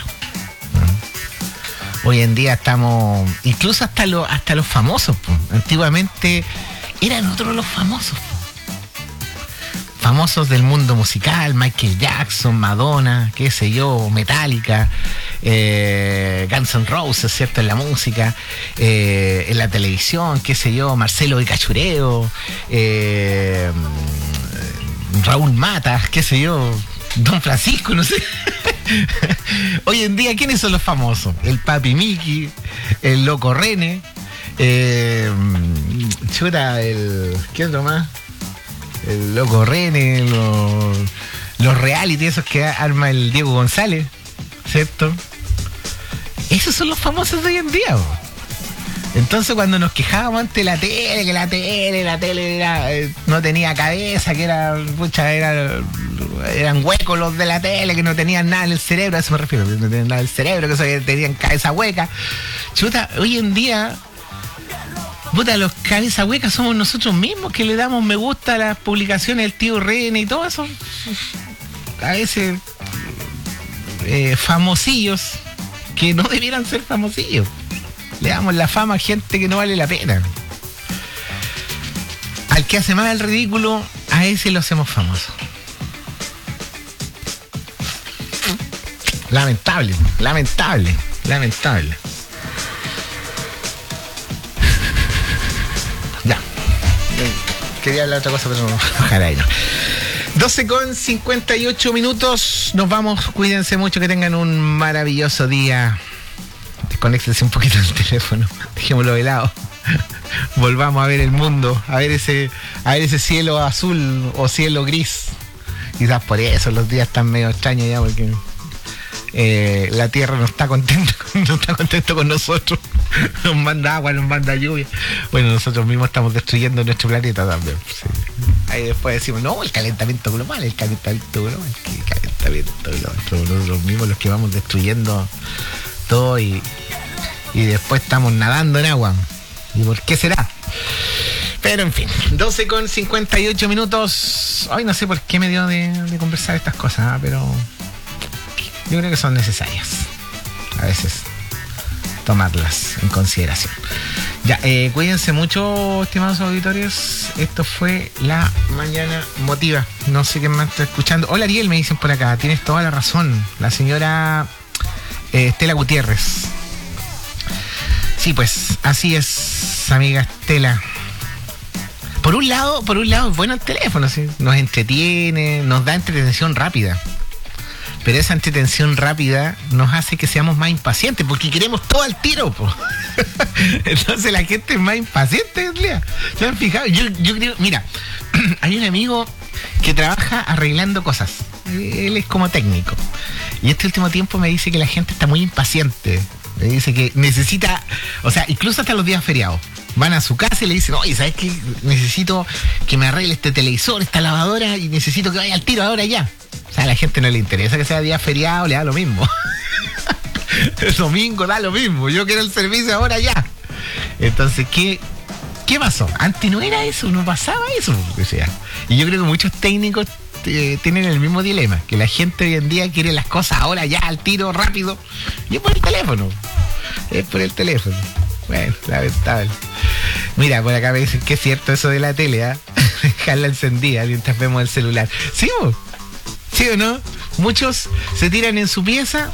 ¿No? Hoy en día estamos, incluso hasta los, hasta los famosos, pues. Antiguamente eran otros los famosos. Famosos del mundo musical, Michael Jackson, Madonna, qué sé yo, Metallica, eh, Guns N' Roses, ¿cierto? En la música, eh, en la televisión, qué sé yo, Marcelo de Cachureo, eh, Raúl Matas, qué sé yo, Don Francisco, no sé. Hoy en día, ¿quiénes son los famosos? El Papi Miki, el Loco René, eh, chuta, el... ¿qué otro más? el loco René, los, los reality esos que arma el Diego González, ¿cierto? Esos son los famosos de hoy en día, bro. Entonces cuando nos quejábamos ante la tele, que la tele, la tele era, eh, no tenía cabeza, que era, pucha, era, eran huecos los de la tele, que no tenían nada en el cerebro, a eso me refiero, que no tenían nada en el cerebro, que eso, tenían cabeza hueca. Chuta, hoy en día, puta, los cabeza huecas somos nosotros mismos que le damos me gusta a las publicaciones del tío René y todo eso. A veces eh, famosillos que no debieran ser famosillos. Le damos la fama a gente que no vale la pena. Al que hace más el ridículo, a ese lo hacemos famoso. Lamentable, lamentable, lamentable. Ya. Quería hablar de otra cosa, pero no. Ojalá y no. doce con cincuenta y ocho minutos. Nos vamos. Cuídense mucho. Que tengan un maravilloso día. Desconéctense un poquito del teléfono. Dejémoslo de lado. Volvamos a ver el mundo. A ver ese, a ver ese cielo azul o cielo gris. Quizás por eso los días están medio extraños ya, porque eh, la Tierra no está contenta, no está contento con nosotros. Nos manda agua, nos manda lluvia. Bueno, nosotros mismos estamos destruyendo nuestro planeta también. Sí. Ahí después decimos, no, el calentamiento global, el calentamiento global, el calentamiento global. Somos nosotros mismos los que vamos destruyendo todo y, y después estamos nadando en agua. ¿Y por qué será? Pero en fin, doce con cincuenta y ocho minutos. Hoy no sé por qué me dio de, de conversar estas cosas, ¿eh? Pero yo creo que son necesarias. A veces tomarlas en consideración. Ya, eh, cuídense mucho, estimados auditorios. Esto fue La Mañana Motiva. No sé quién más está escuchando. Hola Ariel, me dicen por acá. Tienes toda la razón. La señora eh, Estela Gutiérrez. Sí, pues, así es, amiga Estela. Por un lado, por un lado es bueno el teléfono, ¿sí? Nos entretiene, nos da entretención rápida. Pero esa entretención rápida nos hace que seamos más impacientes, porque queremos todo al tiro, po. Entonces la gente es más impaciente, Lea. ¿Se han fijado? Yo, yo creo, mira, hay un amigo que trabaja arreglando cosas. Él es como técnico. Y este último tiempo me dice que la gente está muy impaciente. Me dice que necesita, o sea, incluso hasta los días feriados. Van a su casa y le dicen, oye, ¿sabes qué? Necesito que me arregle este televisor, esta lavadora, y necesito que vaya al tiro ahora ya. O sea, a la gente no le interesa que sea día feriado, le da lo mismo. El domingo da lo mismo, yo quiero el servicio ahora ya. Entonces, ¿qué, qué pasó? Antes no era eso, no pasaba eso. O sea, y yo creo que muchos técnicos eh, tienen el mismo dilema, que la gente hoy en día quiere las cosas ahora ya, al tiro, rápido. Y es por el teléfono. Es por el teléfono. Bueno, lamentable. Mira, por acá me dicen que es cierto eso de la tele, ¿ah? ¿eh? Dejarla encendida mientras vemos el celular. ¿Sí, vos? ¿Sí o no? Muchos se tiran en su pieza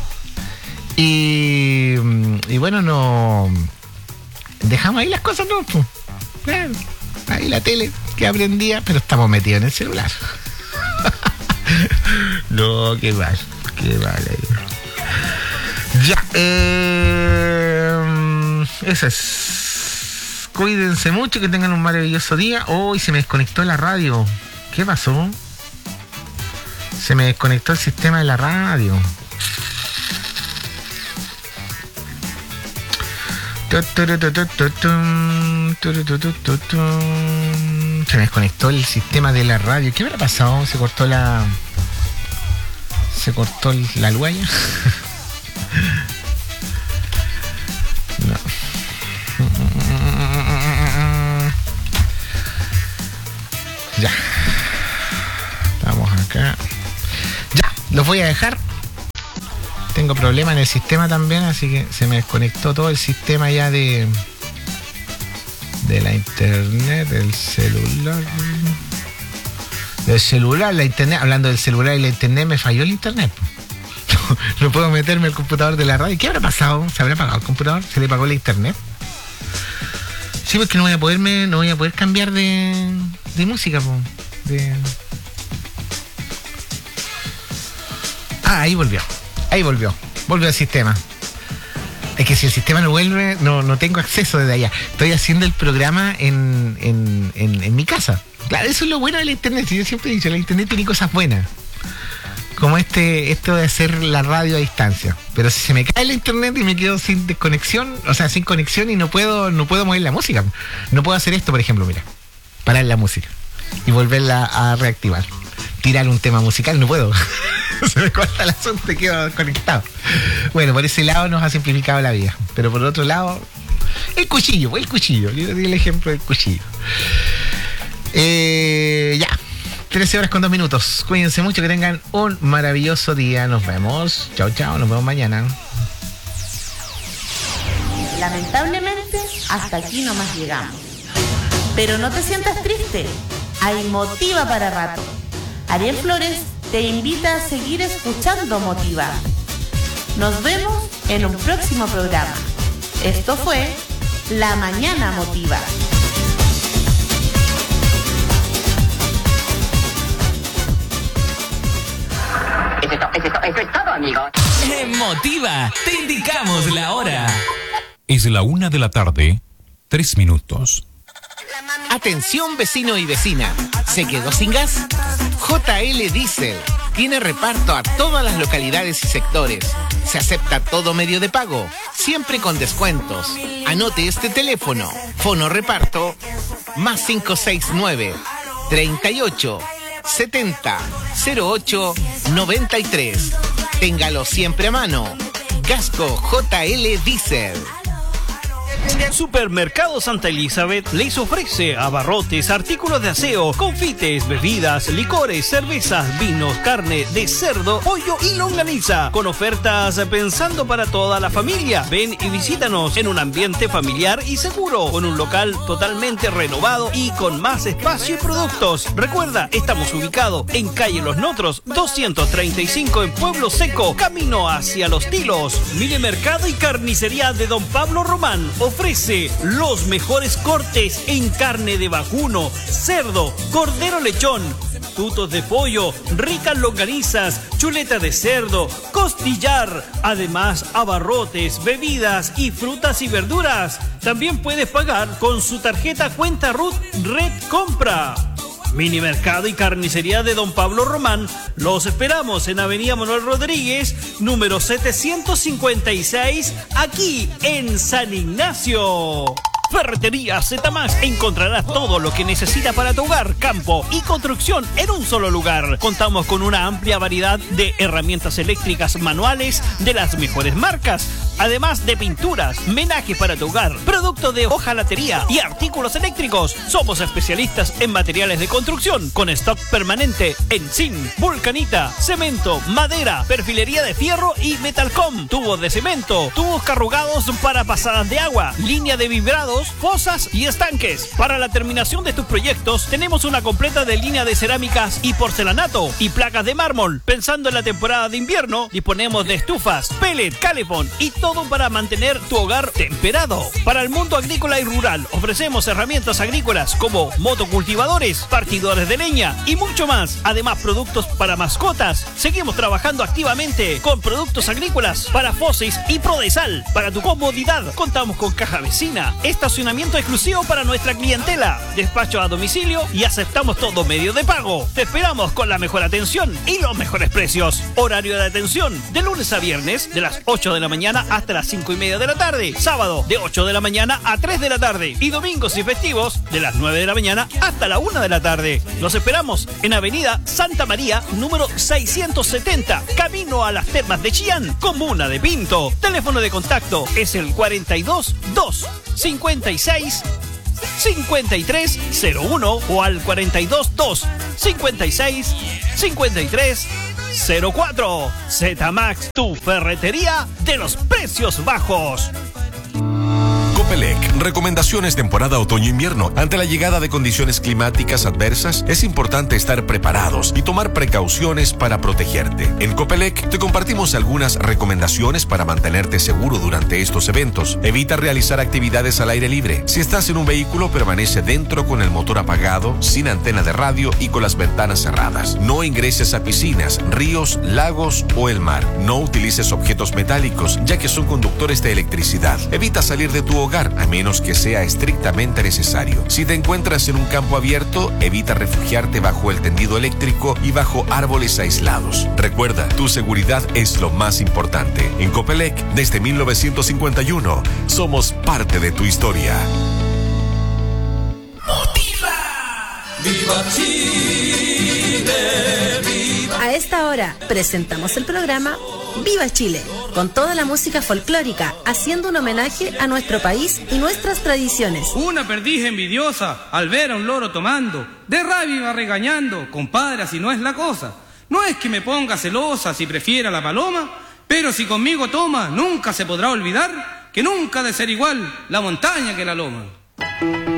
y, y bueno, no dejamos ahí las cosas, ¿no? Pues, claro, ahí la tele que aprendía, pero estamos metidos en el celular. No, qué mal, qué mal. Ya, eh, eso es. Cuídense mucho, que tengan un maravilloso día. Hoy oh, se me desconectó la radio. ¿Qué pasó? Se me desconectó el sistema de la radio. Se me desconectó el sistema de la radio. ¿Qué me ha pasado? Se cortó la... Se cortó la luaya. No. Ya. Estamos acá. Ya, los voy a dejar. Tengo problema en el sistema también, así que se me desconectó todo el sistema ya de de la internet, del celular. Del celular, la internet. Hablando del celular y la internet, me falló el internet. No, no puedo meterme al computador de la radio. ¿Qué habrá pasado? ¿Se habrá apagado el computador? ¿Se le apagó la internet? Sí, porque no voy a poderme, no voy a poder cambiar de, de música, po. De... Ah, ahí volvió. Ahí volvió. Volvió el sistema. Es que si el sistema no vuelve, no, no tengo acceso desde allá. Estoy haciendo el programa en, en, en, en mi casa. Claro, eso es lo bueno del internet. Yo siempre he dicho, el internet tiene cosas buenas. Como este, esto de hacer la radio a distancia. Pero si se me cae el internet y me quedo sin desconexión, o sea, sin conexión y no puedo, no puedo mover la música. No puedo hacer esto, por ejemplo, mira. Parar la música y volverla a reactivar. Tirar un tema musical, no puedo. Se me corta el asunto y quedo desconectado. Bueno, por ese lado nos ha simplificado la vida. Pero por otro lado, el cuchillo, el cuchillo. Yo di el ejemplo del cuchillo. Eh, ya. trece horas con dos minutos. Cuídense mucho, que tengan un maravilloso día. Nos vemos. Chao, chao. Nos vemos mañana. Lamentablemente, hasta aquí nomás llegamos. Pero no te sientas triste. Hay Motiva para rato. Ariel Flores te invita a seguir escuchando Motiva. Nos vemos en un próximo programa. Esto fue La Mañana Motiva. Eso es, todo, eso, es todo, eso es todo, amigos. En Motiva te indicamos la hora. Es la una de la tarde, tres minutos. Atención, vecino y vecina. ¿Se quedó sin gas? J L Diesel tiene reparto a todas las localidades y sectores. Se acepta todo medio de pago, siempre con descuentos. Anote este teléfono. Fono reparto más cinco seis nueve, treinta y ocho, setenta, cero ocho, noventa y tres. Téngalo siempre a mano. Gasco J L Diesel. Supermercado Santa Elizabeth les ofrece abarrotes, artículos de aseo, confites, bebidas, licores, cervezas, vinos, carne de cerdo, pollo y longaniza, con ofertas pensando para toda la familia. Ven y visítanos en un ambiente familiar y seguro, con un local totalmente renovado y con más espacio y productos. Recuerda, estamos ubicados en calle Los Notros, doscientos treinta y cinco en Pueblo Seco, camino hacia Los Tilos. Mini Mercado y Carnicería de Don Pablo Román ofrece los mejores cortes en carne de vacuno, cerdo, cordero lechón, tutos de pollo, ricas longanizas, chuleta de cerdo, costillar, además abarrotes, bebidas y frutas y verduras. También puedes pagar con su tarjeta Cuenta Ruth Red Compra. Mini Mercado y Carnicería de Don Pablo Román, los esperamos en Avenida Manuel Rodríguez, número setecientos cincuenta y seis, aquí en San Ignacio. Ferretería Zetamas, encontrarás todo lo que necesita para tu hogar, campo y construcción en un solo lugar. Contamos con una amplia variedad de herramientas eléctricas manuales de las mejores marcas, además de pinturas, menajes para tu hogar, productos de hojalatería y artículos eléctricos. Somos especialistas en materiales de construcción con stock permanente en zinc, vulcanita, cemento, madera, perfilería de fierro y metalcom, tubos de cemento, tubos carrugados para pasadas de agua, línea de vibrados, fosas y estanques. Para la terminación de tus proyectos tenemos una completa de línea de cerámicas y porcelanato y placas de mármol. Pensando en la temporada de invierno, disponemos de estufas, pellet, calefón y todo para mantener tu hogar temperado. Para el mundo agrícola y rural ofrecemos herramientas agrícolas como motocultivadores, partidores de leña y mucho más. Además, productos para mascotas. Seguimos trabajando activamente con productos agrícolas para Fosis y Prodesal. Para tu comodidad contamos con caja vecina, estacionamiento exclusivo para nuestra clientela, despacho a domicilio y aceptamos todo medio de pago. Te esperamos con la mejor atención y los mejores precios. Horario de atención de lunes a viernes de las ocho de la mañana hasta las cinco y media de la tarde, sábado de ocho de la mañana a tres de la tarde y domingos y festivos de las nueve de la mañana hasta la una de la tarde. Los esperamos en Avenida Santa María, número seiscientos setenta, camino a las Termas de Chillán, comuna de Pinto. Teléfono de contacto es el cuarenta y dos, dos, cincuenta y seis, cincuenta y tres cero uno o al cuarenta y dos, dos, cincuenta y seis, cincuenta y tres cero cuatro. Zetamas, tu ferretería de los precios bajos. Copelec, recomendaciones temporada otoño-invierno. Ante la llegada de condiciones climáticas adversas, es importante estar preparados y tomar precauciones para protegerte. En Copelec te compartimos algunas recomendaciones para mantenerte seguro durante estos eventos. Evita realizar actividades al aire libre. Si estás en un vehículo, permanece dentro con el motor apagado, sin antena de radio y con las ventanas cerradas. No ingreses a piscinas, ríos, lagos o el mar. No utilices objetos metálicos, ya que son conductores de electricidad. Evita salir de tu hogar hogar, a menos que sea estrictamente necesario. Si te encuentras en un campo abierto, evita refugiarte bajo el tendido eléctrico y bajo árboles aislados. Recuerda, tu seguridad es lo más importante. En Copelec, desde mil novecientos cincuenta y uno, somos parte de tu historia. ¡Viva Chile! ¡Viva! A esta hora presentamos el programa Viva Chile, con toda la música folclórica, haciendo un homenaje a nuestro país y nuestras tradiciones. Una perdiz envidiosa, al ver a un loro tomando, de rabia iba regañando, compadre, así no es la cosa. No es que me ponga celosa si prefiera la paloma, pero si conmigo toma, nunca se podrá olvidar que nunca ha de ser igual la montaña que la loma.